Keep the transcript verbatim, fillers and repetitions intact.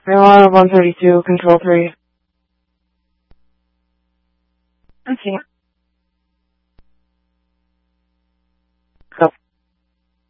Marijuana one thirty-two, control three. I'm seeing it.